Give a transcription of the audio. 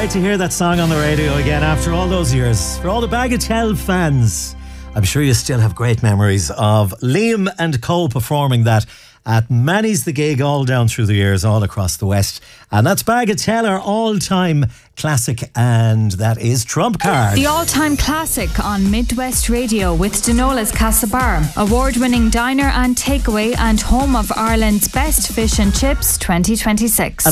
great to hear that song on the radio again after all those years. For all the Bagatelle fans, I'm sure you still have great memories of Liam and Co performing that at Manny's the Gig all down through the years, all across the West. And that's Bagatelle, our all-time classic, and that is Trump Card. The all-time classic on Midwest Radio with Denola's Castlebar, award-winning diner and takeaway and home of Ireland's best fish and chips 2026.